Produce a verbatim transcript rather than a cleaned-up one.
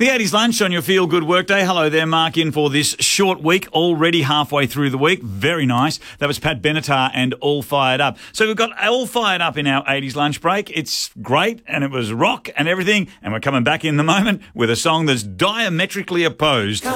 The eighties Lunch on your Feel Good Workday. Hello there, Mark, in for this short week, already halfway through the week. Very nice. That was Pat Benatar and All Fired Up. So we've got All Fired Up in our eighties lunch break. It's great, and it was rock and everything, and we're coming back in the moment with a song that's diametrically opposed.